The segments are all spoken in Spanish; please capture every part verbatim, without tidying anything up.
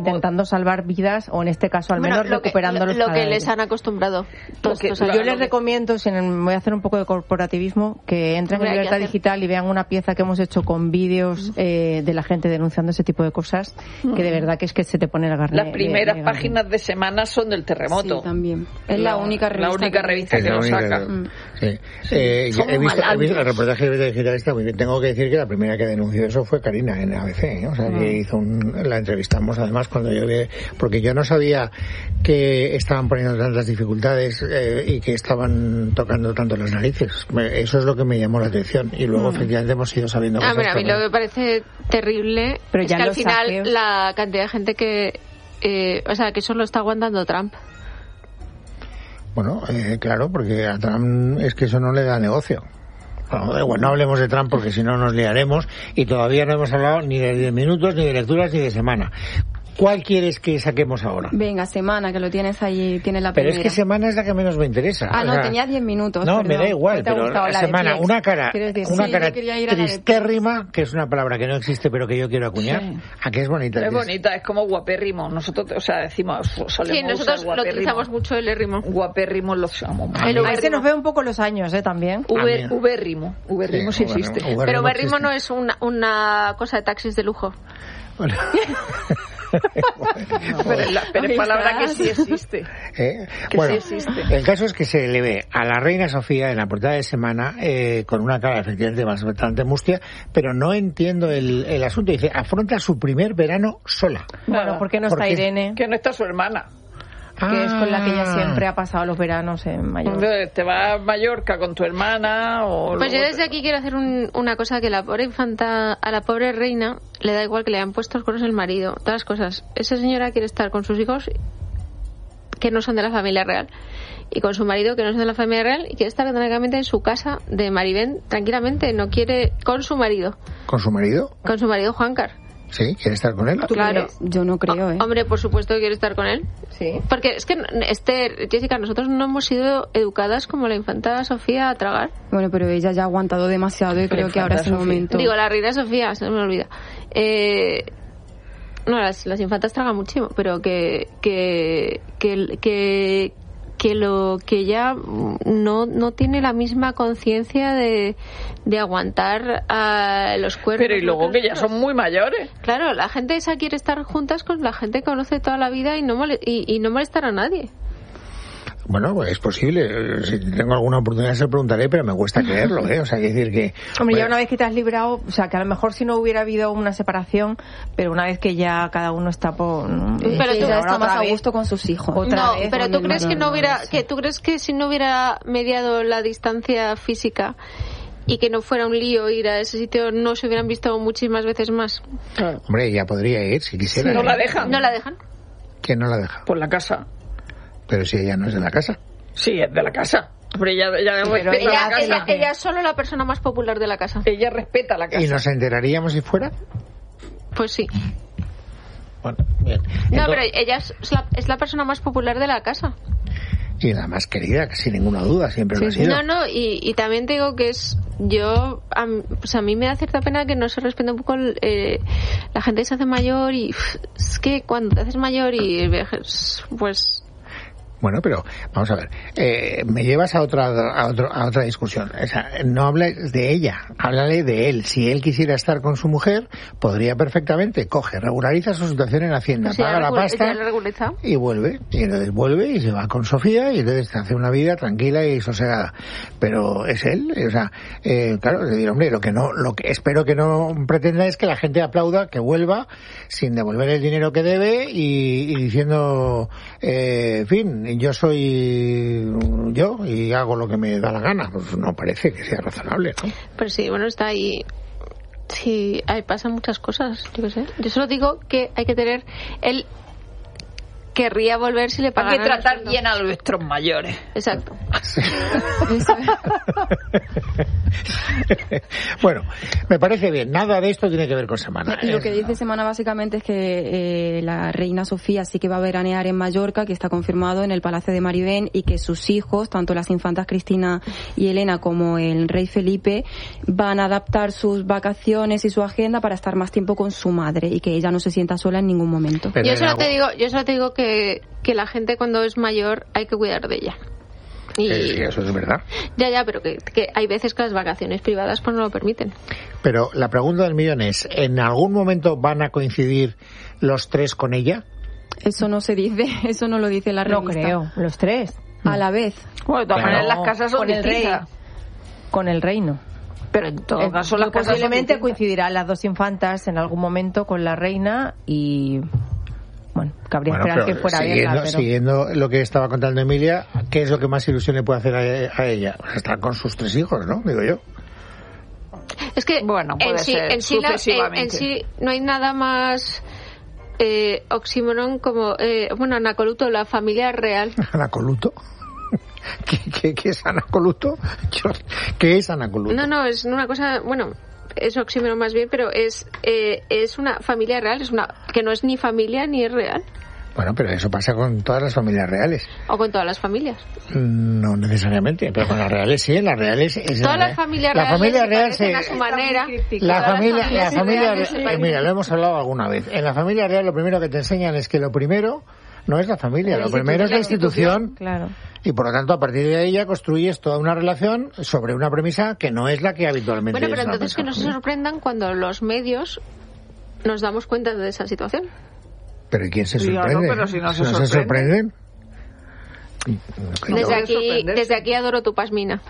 intentando salvar vidas, o en este caso al menos bueno, lo recuperando que, los lo que cadáveres. les han acostumbrado. Todos Que, estos años. yo les recomiendo, si voy a hacer un poco de corporativismo, que entren Hombre, en hay que Libertad hacer. Digital y vean una pieza que hemos hecho con vídeos eh, de la gente denunciando ese tipo de cosas, que de verdad que es que se te pone la carne. Las primeras de, de páginas de semana son del terremoto. Sí, también. Es la única revista, la única que, revista que, Es la lo única saca. que- Mm. Sí. Eh, Somos he, visto, he visto el malandros. reportaje de Libertad Digital, está muy bien. Tengo que decir que la primera que denunció eso fue Karina en A B C, ¿eh? O sea, que hizo un, la entrevistamos además cuando yo vi, porque yo no sabía que estaban poniendo tantas dificultades eh, y que estaban tocando tanto las narices. Me- Eso es lo que me llamó la atención y luego efectivamente hemos ido sabiendo Ah, cosas. mira, a mí pero- lo que me parece terrible Pero es ya que al los final saqueos- la cantidad de gente que... Eh, o sea, que eso lo está aguantando Trump. Bueno, eh, claro, porque a Trump es que eso no le da negocio. Bueno, da igual, no hablemos de Trump porque si no nos liaremos y todavía no hemos hablado ni de diez minutos, ni de lecturas, ni de semana. ¿Cuál quieres que saquemos ahora? Venga, semana, que lo tienes ahí, tienes la Pero primera. es que semana es la que menos me interesa. Ah, O no, sea, tenía diez minutos. No, perdón. me da igual, ¿No te ha pero gustado la la de semana, Plex? una cara, ¿Quieres decir? una Sí, cara yo quería ir a la de tristérrima, que es una palabra que no existe pero que yo quiero acuñar. Sí. ¿A qué es bonita? Es bonita, es como guapérrimo. Nosotros, o sea, decimos, solemos Sí, nosotros usar lo guapérrimo. utilizamos mucho el rimo. Guapérrimo lo usamos. A El mí- Ahí se nos ve un poco los años, ¿eh? También. Uber, A mí- ubérrimo. Ubérrimo sí, Sí, existe. ubérrimo. Pero no berrimo existe. no es una, una cosa de taxis de lujo. Bueno. Pero es, la, pero es Ahí palabra que estás. sí existe. ¿Eh? Que Bueno, sí existe. el caso es que se le ve a la reina Sofía en la portada de semana eh, con una cara efectivamente bastante mustia, pero no entiendo el, el asunto. Dice, afronta su primer verano sola. Bueno, ¿por qué no ¿Por está qué? Irene? Que no está su hermana. Que es con la que ella Ah. siempre ha pasado los veranos en Mallorca. Entonces, te vas a Mallorca con tu hermana o... Pues yo luego desde te- aquí quiero hacer un- una cosa que la pobre infanta, a la pobre reina, le da igual que le hayan puesto los cuernos el marido, todas las cosas. Esa señora quiere estar con sus hijos que no son de la familia real y con su marido que no son de la familia real y quiere estar tranquilamente en su casa de Maribén, tranquilamente, no quiere con su marido, ¿Con su marido? con su marido Juancar. ¿Sí? ¿Quiere estar con él? Claro. Yo no creo, ¿eh? Hombre, por supuesto que quiere estar con él. Sí. Porque es que, Esther, Jessica, nosotros no hemos sido educadas como la infanta Sofía a tragar. Bueno, pero ella ya ha aguantado demasiado y creo que ahora es el Sofía. momento. Digo, la reina Sofía, se me olvida. Eh, no, las, las infantas tragan muchísimo, pero que que que, que, que lo que ella no, no tiene la misma conciencia de, de aguantar a los cuerpos. Pero y luego que ya son muy mayores. Claro, la gente esa quiere estar juntas con la gente que conoce toda la vida y no, mole- y, y no molestar a nadie. Bueno, pues es posible. Eh, Si tengo alguna oportunidad se lo preguntaré, pero me cuesta creerlo, ¿eh? O sea, hay que decir que... Hombre, ya bueno, una vez que te has librado, o sea, que a lo mejor si no hubiera habido una separación, pero una vez que ya cada uno está por... ¿no? Es Pero que tú- ella ahora está más otra a vez. gusto con sus hijos. Otra no, vez pero con tú el crees que marido, no hubiera, sí. que tú crees que si no hubiera mediado la distancia física y que no fuera un lío ir a ese sitio, no se hubieran visto muchísimas veces más. Hombre, ella podría ir si quisiera. No ¿eh? la dejan. No la dejan. ¿Quién no la deja? Por la casa. Pero si ella no es de la casa. Sí, es de la casa. Pero ella, ella Pero respeta Ella, la casa. ella, ella es solo la persona más popular de la casa. Ella respeta la casa. ¿Y nos enteraríamos si fuera? Pues sí. Bueno, bien. No, Entonces- pero ella es la, es la persona más popular de la casa. Y la más querida, que sin ninguna duda, siempre lo ha sido. No, no, y, y también te digo que es, yo, a, mí- pues a mí me da cierta pena que no se respete un poco el, eh, la gente se hace mayor y uf, es que cuando te haces mayor y vejes, pues Bueno, pero vamos a ver, eh, me llevas a otra a, otro, a otra discusión. O sea, no hables de ella, háblale de él. Si él quisiera estar con su mujer, podría perfectamente, coge, regulariza su situación en Hacienda, pues ya paga la regu- pasta ya lo regulariza. y vuelve. Y entonces vuelve y se va con Sofía y entonces hace una vida tranquila y sosegada. Pero es él, o sea, eh, claro, le digo, hombre, lo que no, lo que espero que no pretenda es que la gente aplauda, que vuelva sin devolver el dinero que debe y, y diciendo, eh, en fin, yo soy yo y hago lo que me da la gana. Pues no parece que sea razonable, ¿no? Pero sí, bueno, está ahí. Sí, ahí pasan muchas cosas, yo qué sé. Yo solo digo que hay que tener el querría volver si le Hay pagaran. que tratar el bien a nuestros mayores. Exacto. Sí. Bueno, me parece bien. Nada de esto tiene que ver con Semana. Lo que dice Semana básicamente es que eh, la reina Sofía sí que va a veranear en Mallorca, que está confirmado en el Palacio de Maribén, y que sus hijos, tanto las infantas Cristina y Elena como el rey Felipe, van a adaptar sus vacaciones y su agenda para estar más tiempo con su madre y que ella no se sienta sola en ningún momento. Pero yo solo algo... te digo, yo solo te digo que, que la gente cuando es mayor hay que cuidar de ella. Y... Eh, sí, eso es verdad. Ya, ya, pero que, que hay veces que las vacaciones privadas pues no lo permiten. Pero la pregunta del millón es, ¿en algún momento van a coincidir los tres con ella? Eso no se dice, eso no lo dice la No revista. creo, los tres. A la vez. Bueno, de todas Claro. maneras las casas son Con el rey. distintas. Con el reino. Pero en todo Eh, caso las casas son posiblemente distintas. coincidirán las dos infantas en algún momento con la reina y bueno, cabría Bueno, esperar pero que fuera siguiendo, bien, pero... siguiendo lo que estaba contando Emilia, ¿qué es lo que más ilusión le puede hacer a, a ella? Pues estar con sus tres hijos, ¿no? Digo yo. Es que Bueno, puede en sí, ser, en, sí la- en- sucesivamente. en sí no hay nada más eh, oxímoron como, eh, bueno, Anacoluto, la familia real. ¿Anacoluto? ¿Qué, qué, qué es Anacoluto? Yo- ¿Qué es Anacoluto? No, no, es una cosa, bueno, es oxímoron más bien, pero es eh, es una familia real, es una que no es ni familia ni es real, Bueno, pero eso pasa con todas las familias reales. o con todas las familias. No necesariamente, pero con las reales sí, en las reales es Todas la- las familias la reales familia se real parecen se- a su manera. La Todas las familia, la familias familia, reales se eh, parecen. mira, lo hemos hablado alguna vez. En la familia real lo primero que te enseñan es que lo primero no es la familia, La lo primero es la institución. Claro. Y por lo tanto, a partir de ahí ya construyes toda una relación sobre una premisa que no es la que habitualmente Bueno, es pero la entonces que no se premisa. sorprendan cuando los medios nos damos cuenta de esa situación. Pero ¿y quién se Claro, sorprende? pero si no se se sorprenden. No Desde puede aquí, sorprenderse. desde aquí adoro tu pasmina.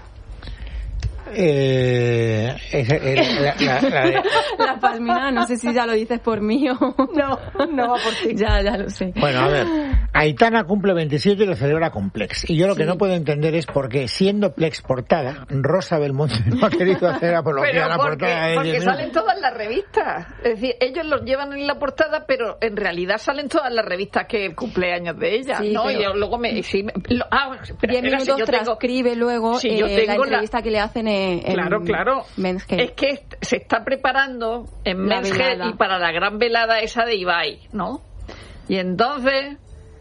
Eh, ese- el- la- la- la de- La palmina, no sé si ya lo dices por mí o... No, no va por ti. Ya, ya lo sé. Bueno, a ver, Aitana cumple veintisiete y lo celebra con Plex. Y yo lo que no puedo entender es por qué, siendo Plex portada, Rosa Belmonte no ha querido hacer apología Pero a la porque, portada de porque diez salen minutos. todas las revistas. Es decir, ellos los llevan en la portada, pero en realidad salen todas las revistas que cumpleaños de ella, Sí, ¿no? pero- y yo luego me... Sí, me- lo- ah, espera, Diez espera, si minutos yo tengo- transcribe luego si yo eh, la tengo la- entrevista que le hacen en, en Claro, claro. Men's Health. Es que est- se está preparando en La Men's Health velada. y para la gran velada esa de Ibai, ¿no? Y entonces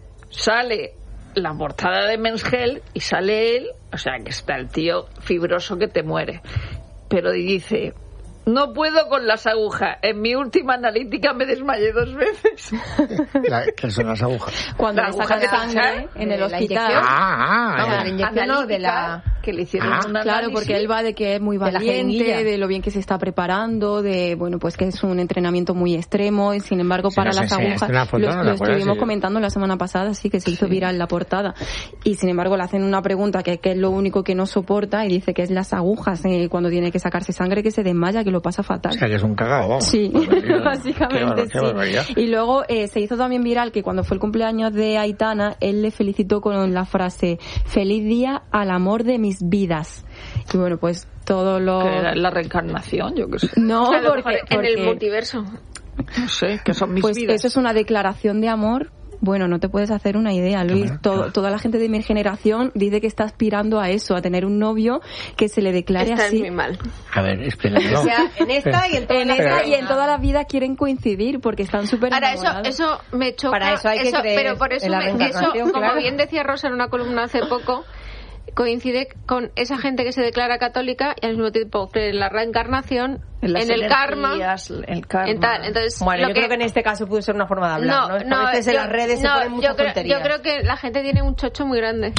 sale la portada de Men's Health y sale él, o sea, que está el tío fibroso que te muere. Pero dice, no puedo con las agujas. En mi última analítica me desmayé dos veces. La- ¿Qué son las agujas? Cuando la le aguja sacan de sangre pinchar, en de el la hospital. inyección. Ah, ah, Vamos, ya. la inyección no, de la... Analítica, que le hicieron Ah, un Claro, análisis. porque él va de que es muy De la valiente, jeringuilla. de lo bien que se está preparando, de, bueno, pues que es un entrenamiento muy extremo y sin embargo Si para nos las enseñaste agujas, una foto, lo, ¿no? lo ¿Te acuerdas? estuvimos Sí. comentando la semana pasada, sí, que se hizo viral la portada. Y sin embargo le hacen una pregunta que, que es lo único que no soporta y dice que es las agujas, eh, cuando tiene que sacarse sangre, que se desmaya, que lo pasa fatal. O sea, que es un cagao, vamos. Sí, Pues, qué básicamente barbar- qué barbaridad. sí. Y luego eh, se hizo también viral que cuando fue el cumpleaños de Aitana, él le felicitó con la frase "Feliz día al amor de mis vidas". Y bueno, pues todo lo... Que era la reencarnación, yo qué sé. No, A lo porque, mejor en el porque, multiverso. No sé, que son mis pues vidas. eso es una declaración de amor. Bueno, no te puedes hacer una idea, Luis. Claro, Todo- claro. Toda la gente de mi generación dice que está aspirando a eso, a tener un novio que se le declare Estás así. muy mal. A ver, explícamelo. O sea, en esta y en todas En las esta que y en toda la vida quieren coincidir porque están súper Ahora, eso, enamorados. eso me choca. Para eso hay que creer pero por eso, en la me- reencarnación, eso, como claro. bien decía Rosa en una columna hace poco, coincide con esa gente que se declara católica y al mismo tiempo cree en la reencarnación, en, las el karma, energías, el karma. en tal. Entonces, Bueno, lo yo creo que en este caso puede ser una forma de hablar, ¿no? no, Es que no, a veces en yo- las redes se no, ponen muchas yo creo, tonterías. yo creo que la gente tiene un chocho muy grande.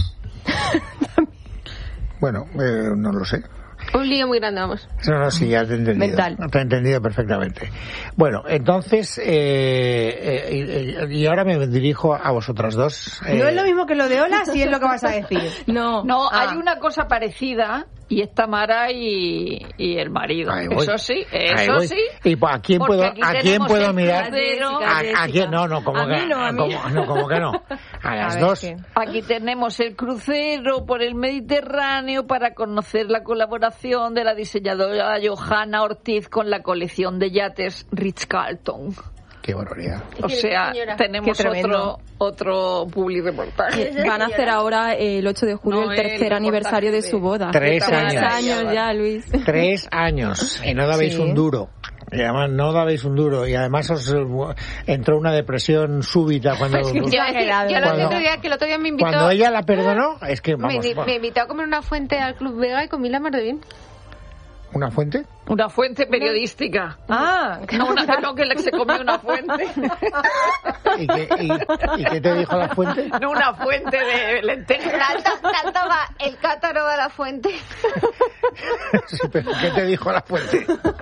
Bueno, eh, no lo sé. Un lío muy grande, vamos. No, no, sí, ya te he entendido. Mental. Te he entendido perfectamente. Bueno, entonces, eh, eh, y, y ahora me dirijo a vosotras dos. Eh, No es lo mismo que lo de hola, si es lo que vas a decir. No, No, Ah. hay una cosa parecida y es Tamara y, y el marido. Ahí voy. Eso sí, Ahí eso voy. sí. ¿Y a quién Porque puedo, aquí a quién tenemos puedo el mirar? crucero. ¿A, a Jessica. quién? No, no, como A que mí no, a mí. como- no, como que no. A las ver, dos. ¿qué? Aquí tenemos el crucero por el Mediterráneo para conocer la colaboración de la diseñadora Johanna Ortiz con la colección de yates Ritz-Carlton. Qué barbaridad. O sea, tenemos otro otro public reportaje. Van a hacer ahora eh, el ocho de julio No, el tercer el aniversario de su boda. Tres Tres años. años ya, Luis. Tres años. Y no dabais Sí. un duro. Y además no dabais un duro. Y además os eh, entró una depresión súbita cuando... Yo, es que, yo el Cuando- otro día, que el otro día me invitó, Cuando ella la perdonó, es que, me, vamos, di- bueno, me invitó a comer una fuente al Club Vega y comí la mar de bien. ¿una fuente? Una fuente periodística. Ah, No, una, no que le- se comió una fuente. ¿Y qué, y, y qué te dijo la fuente? No una fuente de lentejas. Tanto, tanto va el cátaro de la fuente. Sí, pero ¿qué te dijo la fuente?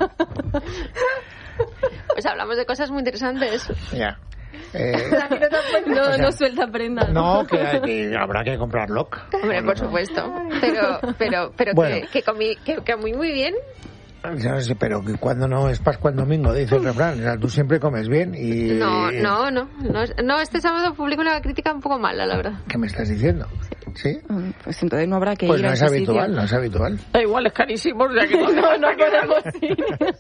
Pues hablamos de cosas muy interesantes. Ya. Eh, No, O sea, no suelta prenda. no, que, que habrá que comprar lock. Hombre, por supuesto. Pero, pero, pero Bueno. que, que comí, que, que comí muy bien. No sé, pero que cuando no es Pascua en domingo, dice el refrán. O sea, tú siempre comes bien y... No, no, no. No, es- no, este sábado publico una crítica un poco mala, la verdad. ¿Qué me estás diciendo? ¿Sí? Mm, Pues entonces no habrá que Pues ir no a es ese habitual, sitio. no es habitual. Da igual, es carísimo. O sea que no, No, no podemos ir.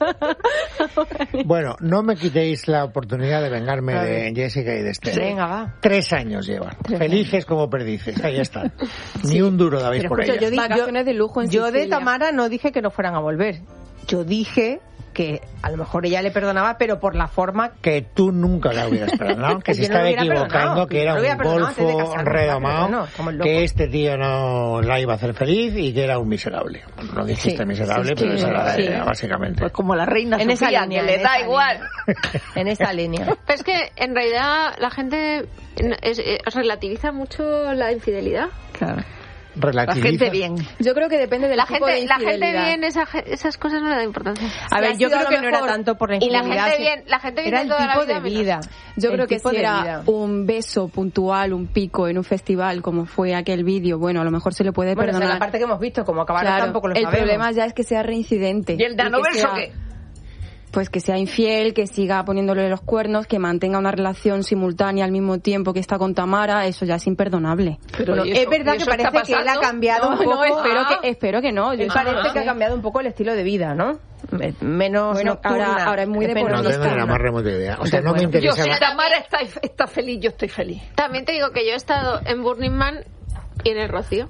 Bueno, no me quitéis la oportunidad de vengarme A de ver. Jessica y de Esther. venga, va. Tres años llevan. Felices como perdices. Ahí están. Ni un duro dabais Pero por escucha, ellas. yo, di- Vacaciones de lujo en yo de Sicilia. Tamara no dije que no fueran a volver. Yo dije que a lo mejor ella le perdonaba, pero por la forma Que tú nunca la hubieras perdonado, que se Yo no lo estaba hubiera equivocando, perdonado, que yo era no lo hubiera un perdonado antes de golfo casarme, redomado, claro, no, como el loco. que este tío no la iba a hacer feliz y que era un miserable. No dijiste Sí, miserable, sí, pero sí, esa era la sí. idea, básicamente. Pues como la reina En esa Sofía, línea, que le en da esa igual. en esa línea. Pero es que en realidad la gente es- eh, relativiza mucho la infidelidad. Claro. La Relativiza. gente bien. Yo creo que depende del La tipo gente, de la gente infidelidad. bien, esa ge- esas cosas no le da importancia. A ver, ha yo sido creo a que lo no era mejor- tanto por la Y la infidelidad. gente sí. bien, la gente bien Era de el toda la tipo vida de menos. vida. Yo El creo que tipo si de era vida. un beso puntual, un pico en un festival, como fue aquel vídeo, bueno, a lo mejor se le puede Bueno, esa es perdonar. la parte que hemos visto, como acabaron Claro, tampoco lo el sabemos. problema ya es que sea reincidente. ¿Y el de que Anoverso sea- qué? Pues que sea infiel, que siga poniéndole los cuernos, que mantenga una relación simultánea al mismo tiempo que está con Tamara, eso ya es imperdonable. Pero Bueno, ¿y eso- es verdad y que eso parece está que él ha pasando? cambiado No, un poco. no, espero Ah. que, espero que no. Yo Él sí- parece Ah. que ha cambiado un poco el estilo de vida, ¿no? Me- Menos Bueno, nocturna. ahora- ahora es muy menos No deportista. tengo ni la nocturna. más remota idea. O sea, no me Bueno. Yo, interesa si más. Tamara está, está feliz, yo estoy feliz. También te digo que yo he estado en Burning Man y en el Rocío.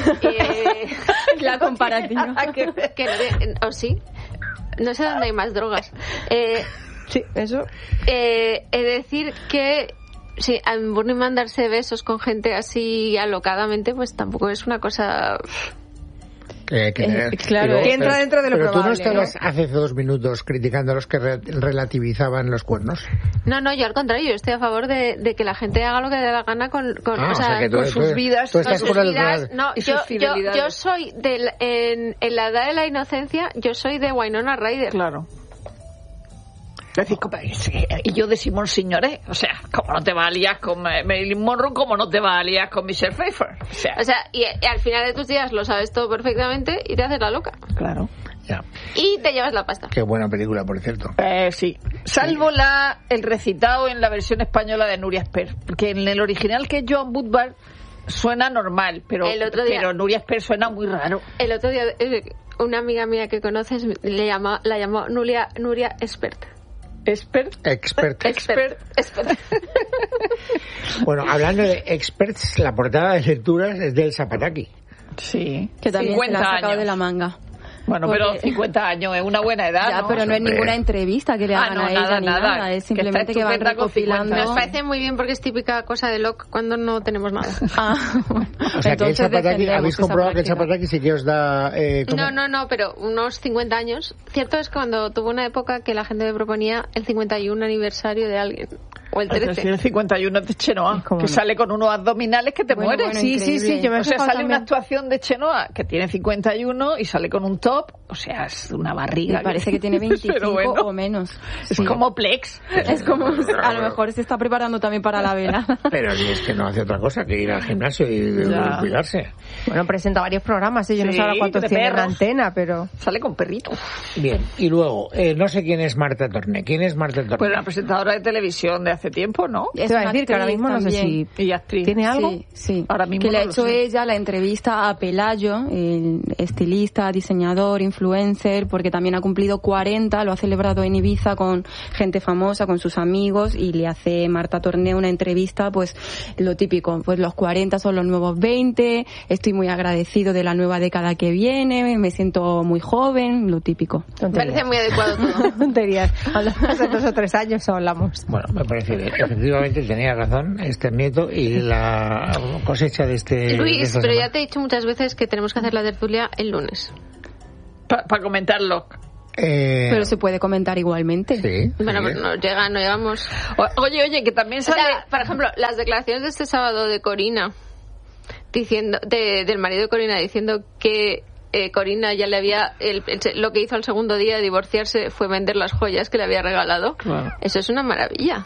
Eh, La comparativa. que no te- o sí. No sé dónde hay más drogas. Eh, Sí, eso. eh, es decir que sí, en Burning Man darse besos con gente así alocadamente, pues tampoco es una cosa. Eh, que, Eh, claro, pero- que entra pero- dentro de lo pero tú no probable, estabas hace dos minutos criticando a los que re- relativizaban los cuernos. No, no, yo al contrario, yo estoy a favor de, de que la gente haga lo que le dé la gana con, con, Ah, o sea, que tú- con tú- sus vidas, tú con estás sus por el vidas. No, y sus yo, yo, fidelidades. yo soy del, en, en la edad de la inocencia, yo soy de Winona Ryder. Claro. Es decir, como- es que- y yo de Simón Signoret, o sea, como no te vas a liar con eh, Marilyn Monroe, como no te vas a liar con Michelle Pfeiffer. O sea, O sea, y, y al final de tus días lo sabes todo perfectamente y te haces la loca. claro. Ya. Y te llevas la pasta. Qué buena película, por cierto. Eh, sí. Salvo la el recitado en la versión española de Nuria Esper, porque en el original, que es Joan Woodward, suena normal, pero, El otro día- pero Nuria Esper suena muy raro. El otro día, eh, una amiga mía que conoces le llama, la llamó Nuria, Nuria Expert. Esper. Expert. Expert. Expert. Bueno, hablando de experts, la portada de lecturas es del Zapataki. Sí. Que también se la cincuenta ha sacado años. de la manga. Bueno, Porque- pero cincuenta años es una buena edad, Ya, ¿no? pero no es hombre. ninguna entrevista que le Ah, hagan no, a ella nada, ni nada. nada. Es Que simplemente está que van estupenda con recopilando. cincuenta. Nos parece muy bien porque es típica cosa de Locke cuando no tenemos nada. Ah, bueno. O sea, que el Entonces Zapataki, defendemos habéis esa comprobado que el práctica. Zapataki sí que os da... Eh, ¿cómo? No, no, no, pero unos cincuenta años. Cierto es que cuando tuvo una época que la gente me proponía el cincuenta y uno aniversario de alguien. O el Es decir, trece. el cincuenta y uno de Chenoa, ¿Cómo que no? sale con unos abdominales que te Bueno, mueres. bueno, Sí, sí, increíble. sí, yo me he O sea, fijado sale una también. actuación de Chenoa que tiene cincuenta y uno y sale con un top, o sea, es una barriga. Me parece que tiene veinticinco Pero bueno, o menos. es como Plex. Es como, a lo mejor se está preparando también para la vela. Pero si es que no hace otra cosa que ir al gimnasio y Ya. cuidarse. Bueno, presenta varios programas, ¿eh? Yo no Sí, sé ahora cuántos de tiene en la perros. antena, pero... Sale con perrito. Bien, y luego, eh, no sé quién es Marta Torné. ¿Quién es Marta Torné? Pues la presentadora de televisión de hace tiempo, ¿no? Te iba a decir que ahora mismo no sé si y actriz. tiene algo. Sí, sí. Ahora mismo que le no ha lo hecho sé. ella la entrevista a Pelayo, el estilista, diseñador, influencer, porque también ha cumplido cuarenta, lo ha celebrado en Ibiza con gente famosa, con sus amigos, y le hace Marta Torné una entrevista, pues lo típico, pues los cuarenta son los nuevos veinte, estoy muy agradecido de la nueva década que viene, me siento muy joven, lo típico. Me parece muy adecuado todo. Tonterías. Hablamos hace dos o tres años o hablamos. Bueno, me parece que efectivamente tenía razón este nieto y la cosecha de este... de Luis, esta pero semana. ya te he dicho muchas veces que tenemos que hacer la tertulia el lunes. Para pa comentarlo. Eh, Pero se puede comentar igualmente. sí, Bueno, sí. pues no llega, no llegamos. O- Oye, oye, que también O sale... sea, por ejemplo, las declaraciones de este sábado de Corina, diciendo, de, del marido de Corina, diciendo que eh, Corina ya le había, el, el- lo que hizo al segundo día de divorciarse fue vender las joyas que le había regalado. Claro. Eso es una maravilla.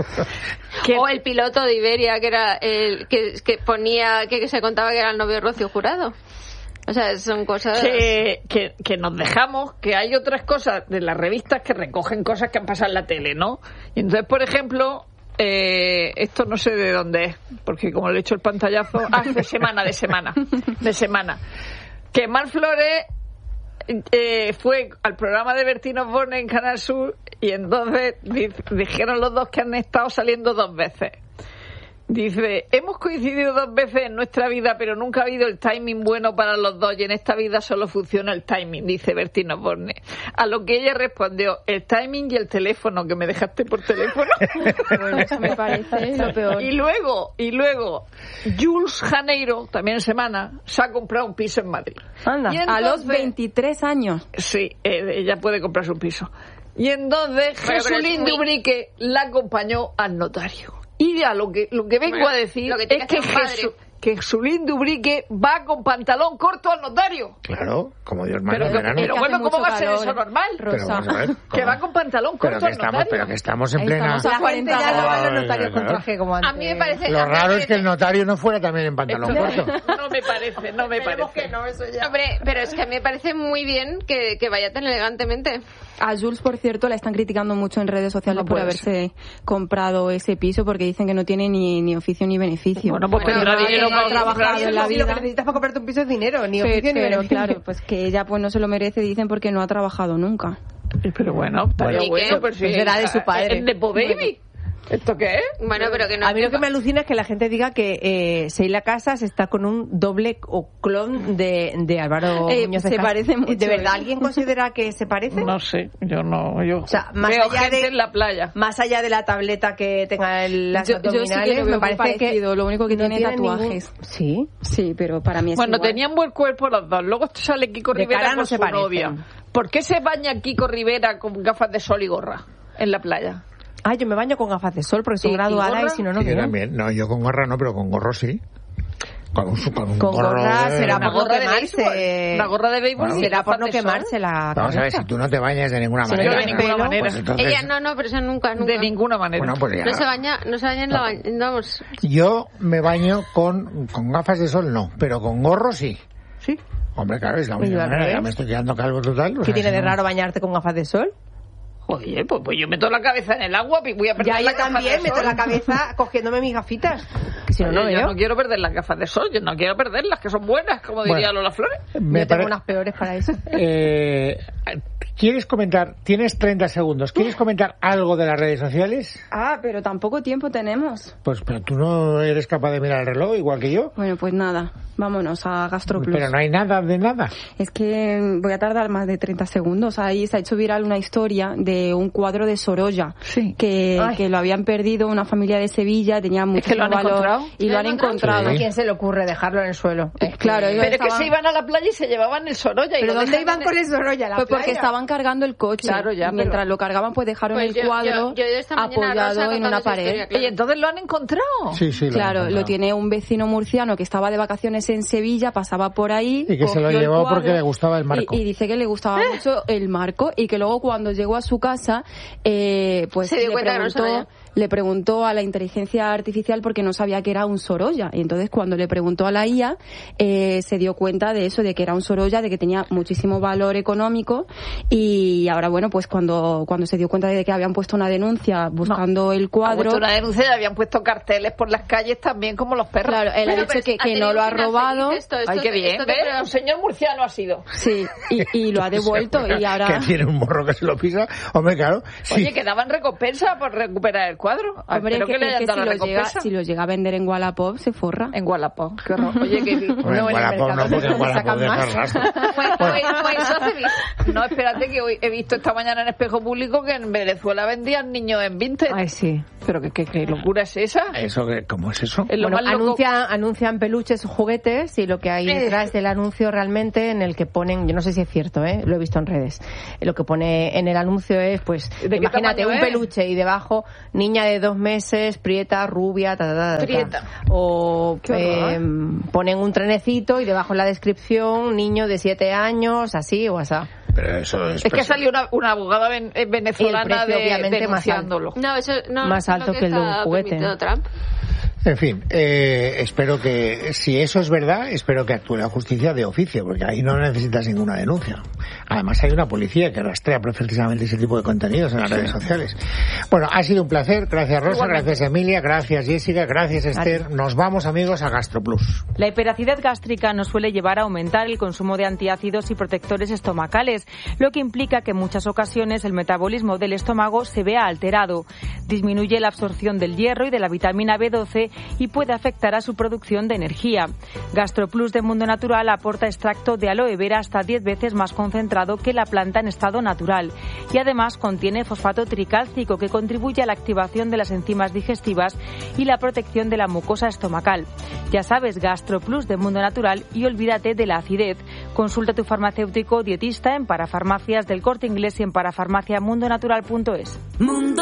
que- O el piloto de Iberia que era el que, que ponía, que, que se contaba que era el novio de Rocío Jurado. O sea, son cosas... que, que, que nos dejamos, que hay otras cosas de las revistas que recogen cosas que han pasado en la tele, ¿no? Y entonces, por ejemplo, eh, esto no sé de dónde es, porque como le he hecho el pantallazo, ah, de semana, de semana, de semana. Que Mar Flores eh, fue al programa de Bertín Osborne en Canal Sur y entonces di- dijeron los dos que han estado saliendo dos veces. Dice, hemos coincidido dos veces en nuestra vida, pero nunca ha habido el timing bueno para los dos y en esta vida solo funciona el timing, dice Bertín Osborne. A lo que ella respondió, el timing y el teléfono, que me dejaste por teléfono. Bueno, eso me parece lo peor. Y luego, y luego, Jules Janeiro, también en semana, se ha comprado un piso en Madrid. Anda. Y A los entonces- veintitrés años. Sí, eh, ella puede comprarse un piso. Y entonces Bueno, pero es Jesulín muy- Dubrique la acompañó al notario. Y ya lo que, lo que vengo Bueno, a decir lo que tiene es que que, hacer un padre. Jesu- que Jesulín Dubrique va con pantalón corto al notario. Claro, como Dios manda Pero, en verano. pero que hace bueno, ¿cómo mucho va a ser calor. eso normal? Pero Rosa. vamos a ver, Que ¿cómo? va con pantalón corto pero que al estamos, notario. pero que estamos en plena... Estamos a La gente cuarenta ya no va a grados. los notarios con Claro. traje como antes. A mí me parece... Lo a mí me raro es que el parece- notario no fuera también en pantalón Esto corto. no me parece, no me parece. Hombre, pero es que a mí me parece muy bien que, que vaya tan elegantemente. A Jules, por cierto, la están criticando mucho en redes sociales No por puede haberse comprado ese piso porque dicen que no tiene ni, ni oficio ni beneficio. Bueno, pues Bueno, tendrá no, dinero que para ha trabajado comprarse. en la Sí, vida. Lo que necesitas para comprarte un piso es dinero, ni Pe- oficio ni pero beneficio. claro, pues que ella pues no se lo merece, dicen, porque no ha trabajado nunca. Pero bueno, estaría Bueno, ¿y bueno. qué? Pues sí, Pues será de su padre. ¿Es de Po Baby? ¿Esto qué es? Bueno, pero que no... A mí lo que me alucina es que la gente diga que eh, Sheila Casas está con un doble o clon de, de Álvaro Eh, Muñoz de se Cas- parece mucho, ¿De verdad ¿eh? alguien considera que se parece? No sé, yo no. Yo O sea, más veo allá gente de- en la playa. Más allá de la tableta que tenga el, las Yo- yo sí que abdominales, lo veo me muy parece que parecido, lo único que no tiene tatuajes. ningún- Sí. Sí, pero para mí es Bueno, igual. tenían buen cuerpo los dos. Luego sale Kiko De Rivera cara con no se su parecen. novia. ¿Por qué se baña Kiko Rivera con gafas de sol y gorra en la playa? Ah, yo me baño con gafas de sol porque soy ¿Y- y graduada y, gorra? si no, no Sí, yo veo. también. No, yo con gorra no, pero con gorro sí. Con un, con un Con gorro gorra de- será Una por no gorra de quemarse. béisbol. Una gorra de béisbol. Bueno, y Será gafas por no de sol. quemarse la Vamos a ver, cabeza. si tú no te bañas de ninguna Si no manera... de ninguna pelo, manera. pues entonces- Ella no, no, pero eso nunca, nunca. De ninguna manera. Bueno, pues ya. No se baña, no se baña en la baña, vamos. Yo me baño con, con gafas de sol, no, pero con gorro sí. Sí. Hombre, claro, es la Pues única yo al manera. Ya revés. me estoy quedando calvo total. o ¿Qué sea, tiene si de no- raro bañarte con gafas de sol? Oye, pues, pues yo meto la cabeza en el agua y voy a perder Ya la yo gafa también de meto sol. la cabeza cogiéndome mis gafitas. Que si no, no Oye, yo veo. no quiero perder las gafas de sol, yo no quiero perderlas, que son buenas, como diría Bueno. Lola Flores. Me Yo tengo pare- unas peores para eso. Eh, ¿Quieres comentar? Tienes treinta segundos. ¿Quieres comentar algo de las redes sociales? Ah, pero tampoco tiempo tenemos. Pues, pero tú no eres capaz de mirar el reloj igual que yo. Bueno, pues nada, vámonos a GastroPlus. Pero no hay nada de nada. Es que voy a tardar más de treinta segundos. Ahí se ha hecho viral una historia de un cuadro de Sorolla Sí. que, Ay. que lo habían perdido una familia de Sevilla, tenía mucho que lo han valor encontrado. y lo han encontrado. ¿A quién se le ocurre dejarlo en el suelo? Es que- Claro, ellos Pero es que estaban- se iban a la playa y se llevaban el Sorolla. y ¿Pero lo dónde dejan iban en con el- el Sorolla? ¿A la Pues porque playa? estaban cargando el coche. Claro, ya, y mientras pero- lo cargaban, pues dejaron Pues el yo- cuadro yo- yo esta mañana Rosa apoyado en contando una esa pared. historia, claro. Y entonces lo han encontrado. Sí, sí. Lo he Claro, lo encontrado. tiene un vecino murciano que estaba de vacaciones en Sevilla, pasaba por ahí. Y que se lo cogió el llevó cuadro porque le gustaba el marco. Y, y dice que le gustaba mucho el marco y que luego cuando llegó a su casa, eh, pues Se dio le cuenta que no se preguntó, veía. le preguntó a la inteligencia artificial porque no sabía que era un Sorolla. Y entonces cuando le preguntó a la I A, eh, se dio cuenta de eso, de que era un Sorolla, de que tenía muchísimo valor económico. Y ahora, bueno, pues cuando, cuando se dio cuenta de que habían puesto una denuncia buscando no, el cuadro... puesto una denuncia y habían puesto carteles por las calles también como los perros. Claro, él bueno, ha dicho que, que no lo ha robado. Esto, esto, Ay, qué bien. esto, esto ¿ves? Un señor murciano ha sido. Sí, y, y lo ha devuelto. Y ahora... Que tiene un morro que se lo pisa. Hombre, claro. Oye, sí. que daban recompensa por recuperar el cuadro. Hombre, Espero que, que, que le hayan que dado si, la lo llega, si lo llega a vender en Wallapop, se forra. En Wallapop, qué horror. Oye, que... Hombre, no, en Wallapop no, porque en Wallapop dejas rastro. Pues, pues, pues eso hace bien. No, espérate, que hoy he visto esta mañana en Espejo Público que en Venezuela vendían niños en Vinted. Ay, sí. Pero qué, qué, qué locura es esa. Eso, ¿cómo es eso? Es lo bueno, más loco. anuncia, anuncian peluches o juguetes y lo que hay detrás del anuncio realmente en el que ponen, yo no sé si es cierto, ¿eh? Lo he visto en redes, lo que pone en el anuncio es, pues, imagínate un es? peluche y debajo niña de dos meses, prieta, rubia, ta, ta, ta, ta, prieta. O eh, ponen un trenecito y debajo en la descripción niño de siete años, así o así. Pero eso es... Es que salió una, una abogada ven, venezolana precio, de, obviamente, denunciándolo. No, eso no, más eso alto es lo que el de un está juguete. permitido Trump. En fin, eh, espero que, si eso es verdad, espero que actúe la justicia de oficio, porque ahí no necesitas ninguna denuncia. Además hay una policía que rastrea precisamente ese tipo de contenidos en las redes sociales. Bueno, ha sido un placer. Gracias, Rosa. Igualmente. Gracias, Emilia. Gracias, Jessica. Gracias, Esther. Vale. Nos vamos, amigos, a GastroPlus. La hiperacidez gástrica nos suele llevar a aumentar el consumo de antiácidos y protectores estomacales, lo que implica que en muchas ocasiones el metabolismo del estómago se vea alterado. Disminuye la absorción del hierro y de la vitamina B doce y puede afectar a su producción de energía. GastroPlus de Mundo Natural aporta extracto de aloe vera hasta diez veces más concentrado que la planta en estado natural y además contiene fosfato tricálcico que contribuye a la activación de las enzimas digestivas y la protección de la mucosa estomacal. Ya sabes, GastroPlus de Mundo Natural y olvídate de la acidez. Consulta a tu farmacéutico o dietista en parafarmacias del Corte Inglés y en parafarmaciamundonatural punto es. Mundo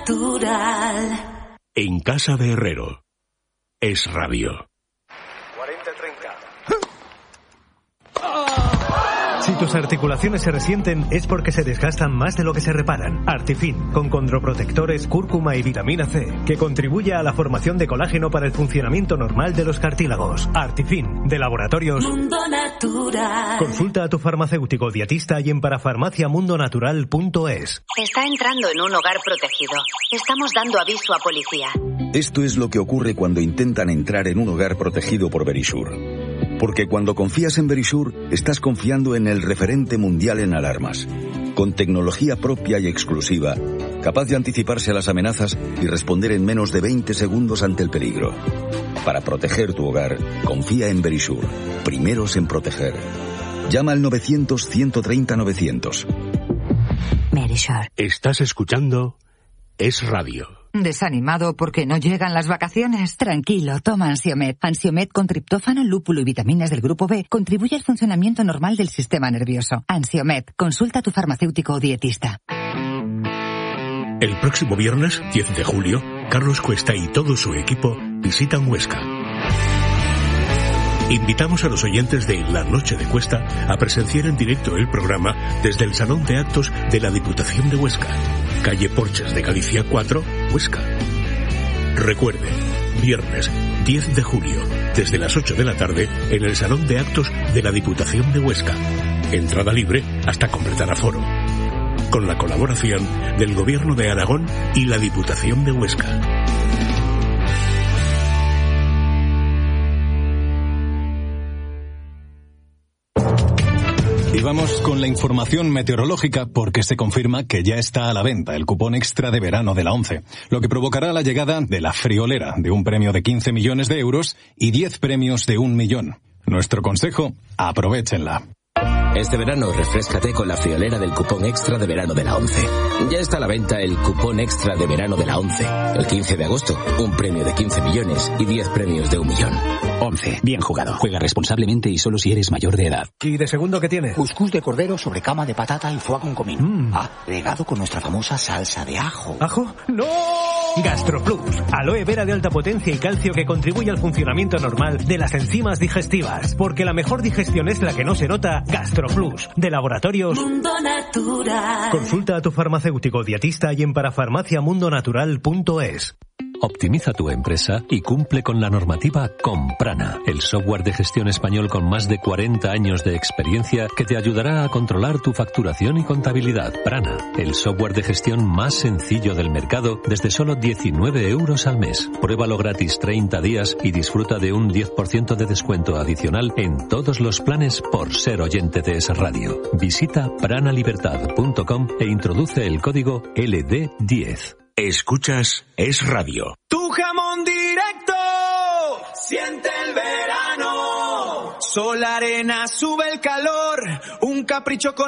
Natural. En casa de Herrero. Es radio. cuarenta treinta. Si tus articulaciones se resienten es porque se desgastan más de lo que se reparan. Artifin, con condroprotectores, cúrcuma y vitamina C, que contribuye a la formación de colágeno para el funcionamiento normal de los cartílagos. Artifin, de Laboratorios Mundo Natural. Consulta a tu farmacéutico dietista y en parafarmaciamundonatural punto es. Está entrando en un hogar protegido. Estamos dando aviso a policía. Esto es lo que ocurre cuando intentan entrar en un hogar protegido por Verisure. Porque cuando confías en Verisure, estás confiando en el referente mundial en alarmas, con tecnología propia y exclusiva, capaz de anticiparse a las amenazas y responder en menos de veinte segundos ante el peligro. Para proteger tu hogar, confía en Verisure, primeros en proteger. Llama al novecientos, ciento treinta, novecientos. Verisure. Estás escuchando Es Radio. ¿Desanimado porque no llegan las vacaciones? Tranquilo, toma Ansiomed. Ansiomed con triptófano, lúpulo y vitaminas del grupo B contribuye al funcionamiento normal del sistema nervioso. Ansiomed, consulta a tu farmacéutico o dietista. El próximo viernes, diez de julio, Carlos Cuesta y todo su equipo visitan Huesca. Invitamos a los oyentes de La Noche de Cuesta a presenciar en directo el programa desde el Salón de Actos de la Diputación de Huesca, calle Porches de Galicia cuatro, Huesca. Recuerde, viernes diez de julio, desde las ocho de la tarde, en el Salón de Actos de la Diputación de Huesca. Entrada libre hasta completar aforo. Con la colaboración del Gobierno de Aragón y la Diputación de Huesca. Y vamos con la información meteorológica porque se confirma que ya está a la venta el cupón extra de verano de la ONCE, lo que provocará la llegada de la friolera de un premio de quince millones de euros y diez premios de un millón. Nuestro consejo, aprovéchenla. Este verano refréscate con la friolera del cupón extra de verano de la ONCE. Ya está a la venta el cupón extra de verano de la ONCE. El quince de agosto, un premio de quince millones y diez premios de un millón. ONCE, bien jugado. Juega responsablemente y solo si eres mayor de edad. ¿Y de segundo qué tiene? Cuscús de cordero sobre cama de patata y foie con comino. Mm. Ah, regado con nuestra famosa salsa de ajo. ¿Ajo? ¡No! GastroPlus, aloe vera de alta potencia y calcio que contribuye al funcionamiento normal de las enzimas digestivas. Porque la mejor digestión es la que no se nota. GastroPlus, de Laboratorios Mundo Natural. Consulta a tu farmacéutico dietista y en parafarmaciamundonatural punto es. Optimiza tu empresa y cumple con la normativa con Prana, el software de gestión español con más de cuarenta años de experiencia que te ayudará a controlar tu facturación y contabilidad. Prana, el software de gestión más sencillo del mercado desde solo diecinueve euros al mes. Pruébalo gratis treinta días y disfruta de un diez por ciento de descuento adicional en todos los planes por ser oyente de Es Radio. Visita pranalibertad punto com e introduce el código L D diez. Escuchas Es Radio. Tu jamón directo, siente el verano. Sol, arena, sube el calor. Un capricho con